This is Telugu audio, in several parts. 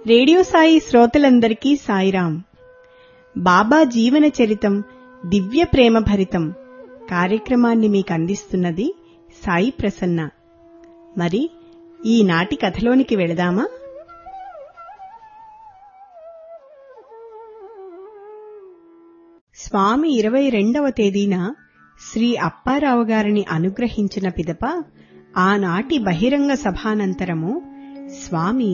రేడియో సాయి శ్రోతలందరికీ సాయిరాం. బాబా జీవన చరితం దివ్య ప్రేమ భరితం కార్యక్రమాన్ని మీకు అందిస్తున్నది సాయి ప్రసన్న. మరి ఈనాటి కథలోనికి వెళదామా? స్వామి 22వ తేదీన శ్రీ అప్పారావు గారిని అనుగ్రహించిన పిదప ఆనాటి బహిరంగ సభానంతరము స్వామి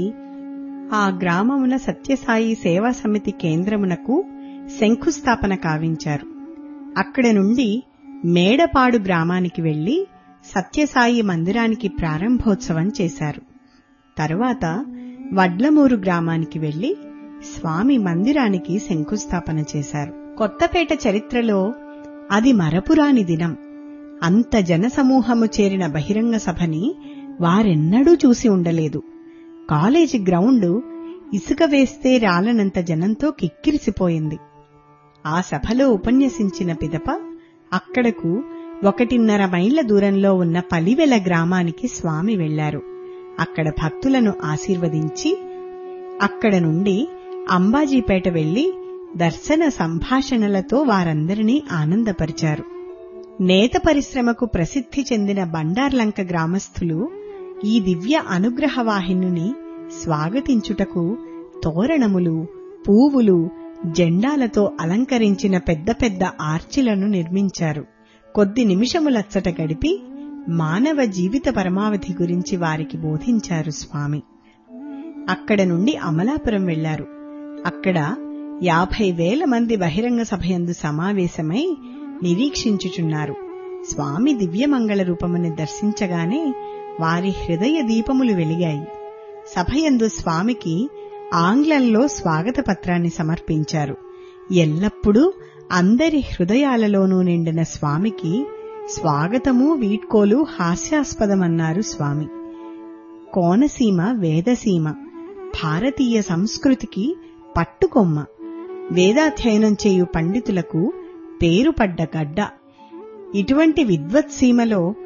ఆ గ్రామమున సత్యసాయి సేవా సమితి కేంద్రమునకు శంకుస్థాపన కావించారు. అక్కడ నుండి మేడపాడు గ్రామానికి వెళ్లి సత్యసాయి మందిరానికి ప్రారంభోత్సవం చేశారు. తరువాత వడ్లమూరు గ్రామానికి వెళ్లి స్వామి మందిరానికి శంకుస్థాపన చేశారు. కొత్తపేట చరిత్రలో అది మరపురాని దినం. అంత జనసమూహము చేరిన బహిరంగ సభని వారెన్నడూ చూసి ఉండలేదు. కాలేజీ గ్రౌండు ఇసుక వేస్తే రాలనంత జనంతో కిక్కిరిసిపోయింది. ఆ సభలో ఉపన్యసించిన పిదప అక్కడకు 1.5 మైళ్ల దూరంలో ఉన్న పలివెల గ్రామానికి స్వామి వెళ్లారు. అక్కడ భక్తులను ఆశీర్వదించి అక్కడ నుండి అంబాజీపేట వెళ్లి దర్శన సంభాషణలతో వారందరినీ ఆనందపరిచారు. నేత పరిశ్రమకు ప్రసిద్ధి చెందిన బండార్లంక గ్రామస్థులు ఈ దివ్య అనుగ్రహవాహినిని స్వాగతించుటకు తోరణములు, పూవులు, జెండాలతో అలంకరించిన పెద్ద పెద్ద ఆర్చిలను నిర్మించారు. కొద్ది నిమిషములచ్చట గడిపి మానవ జీవిత పరమావధి గురించి వారికి బోధించారు స్వామి. అక్కడ నుండి అమలాపురం వెళ్లారు. అక్కడ 50,000 మంది బహిరంగ సభయందు సమావేశమై నిరీక్షించుచున్నారు. స్వామి దివ్యమంగళ రూపముని దర్శించగానే వారి హృదయ దీపములు వెలిగాయి. సభయందు స్వామికి ఆంగ్లంలో స్వాగత పత్రాన్ని సమర్పించారు. ఎల్లప్పుడూ అందరి హృదయాలలోనూ నిండిన స్వామికి స్వాగతము, వీడ్కోలు హాస్యాస్పదమన్నారు స్వామి. కోనసీమ వేదసీమ, భారతీయ సంస్కృతికి పట్టుకొమ్మ, వేదాధ్యయనం చేయు పండితులకు పేరుపడ్డ గడ్డ. ఇటువంటి విద్వత్సీమలో